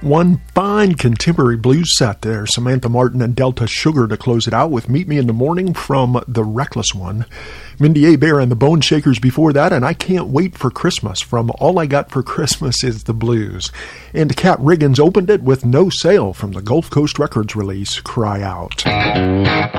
One fine contemporary blues set there. Samantha Martin and Delta Sugar to close it out with Meet Me in the Morning from The Reckless One. Mindy Bear and the Bone Shakers before that, and I Can't Wait for Christmas from All I Got for Christmas is the Blues. And Cat Riggins opened it with No Sail from the Gulf Coast Records release, Cry Out.